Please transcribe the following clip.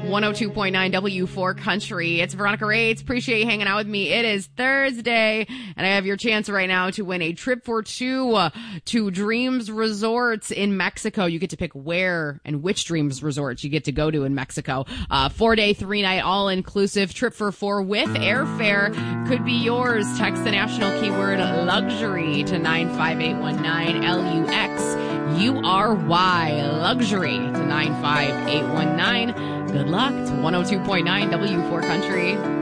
102.9 W4 Country. It's Veronica Rates. Appreciate you hanging out with me. It is Thursday, and I have your chance right now to win a trip for two to Dreams Resorts in Mexico. You get to pick where and which Dreams Resorts you get to go to in Mexico. 4-day, 3-night, all-inclusive trip for 4 with airfare could be yours. Text the national keyword luxury to 95819, LUXURY, luxury to 95819. Good luck to 102.9 W4 Country.